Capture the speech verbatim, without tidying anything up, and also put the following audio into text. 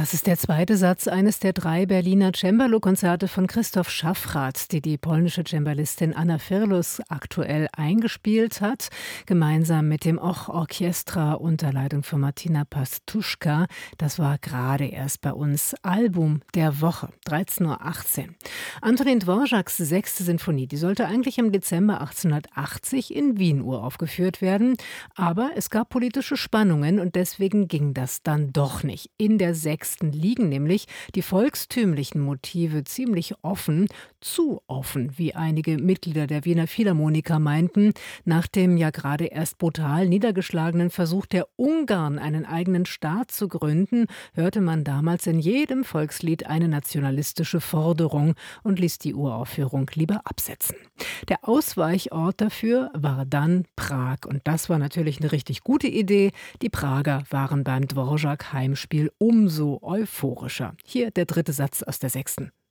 Das ist der zweite Satz eines der drei Berliner Cembalo-Konzerte von Christoph Schaffrath, die die polnische Cembalistin Anna Firlus aktuell eingespielt hat, gemeinsam mit dem Och Orchestra unter Leitung von Martina Pastuszka. Das war gerade erst bei uns Album der Woche, dreizehn Uhr achtzehn. Antonin Dvořáks sechste Sinfonie, die sollte eigentlich im Dezember achtzehnhundertachtzig in Wien uraufgeführt werden, aber es gab politische Spannungen und deswegen ging das dann doch nicht. In der sechsten liegen nämlich die volkstümlichen Motive ziemlich offen, zu offen, wie einige Mitglieder der Wiener Philharmoniker meinten. Nach dem ja gerade erst brutal niedergeschlagenen Versuch der Ungarn, einen eigenen Staat zu gründen, hörte man damals in jedem Volkslied eine nationalistische Forderung und ließ die Uraufführung lieber absetzen. Der Ausweichort dafür war dann Prag. Und das war natürlich eine richtig gute Idee. Die Prager waren beim Dvořák-Heimspiel umso euphorischer. Hier der dritte Satz aus der sechsten